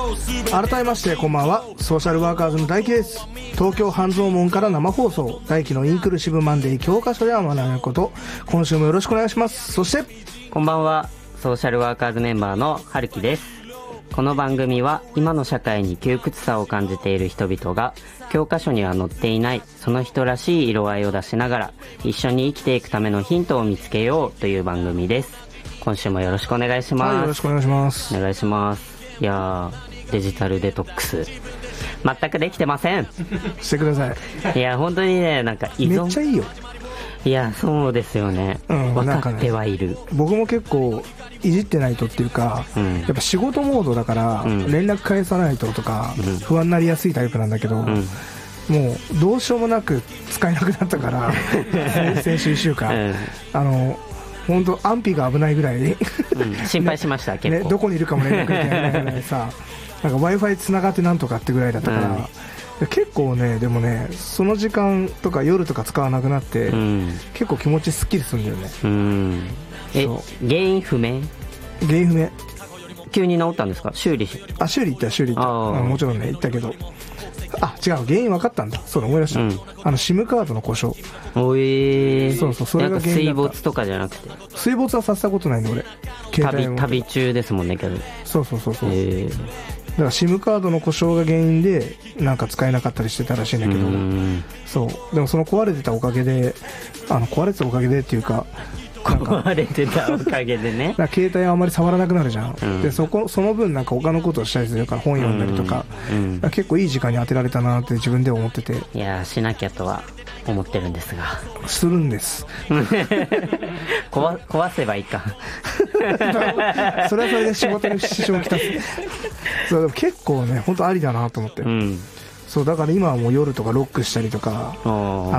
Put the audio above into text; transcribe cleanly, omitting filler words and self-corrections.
改めましてこんばんは。ソーシャルワーカーズの大輝です。東京半蔵門から生放送、大輝のインクルーシブマンデー教科書では学べること、今週もよろしくお願いします。そしてこんばんは、ソーシャルワーカーズメンバーの春樹です。この番組は今の社会に窮屈さを感じている人々が教科書には載っていないその人らしい色合いを出しながら一緒に生きていくためのヒントを見つけようという番組です。今週もよろしくお願いします。 はい、よろしくお願いします。 お願いします。いやー、デジタルデトックス全くできてませんしてください。いや本当にね、なんか依存めっちゃいいよ。 いやそうですよね、分かってはいる、 僕も結構いじってないとっていうか、やっぱ仕事モードだから、連絡返さないととか、不安になりやすいタイプなんだけど、もうどうしようもなく使えなくなったから先週1週間、本当安否が危ないぐらい心配しました結構、 どこにいるかも連絡できないぐらいさなんか Wi-Fi つながってなんとかってぐらいだったから、結構ね、でもね、その時間とか夜とか使わなくなって、結構気持ちすっきりするんだよね。 原因不明？ 原因不明。 急に治ったんですか？修理行った。 もちろんね、行ったけど、違う、原因分かったんだ。そうだ、思い出した、SIM カードの故障。そうそう、それが原因だった。 水没とかじゃなくて。 水没はさせたことないの俺。 旅中ですもんねけど。 そう、だから SIM カードの故障が原因でなんか使えなかったりしてたらしいんだけど、そうでもその壊れてたおかげでっていうか、 壊れてたおかげでね携帯はあまり触らなくなるじゃん、でその分なんか他のことをしたりするから本読んだりとか、結構いい時間に当てられたなって自分では思ってて、 いやしなきゃとは思ってるんですが、 するんです壊せばいいかそれはそれで仕事に支障をきたすそうでも結構ね、本当ありだなと思って、そうだから今はもう夜とかロックしたりとか、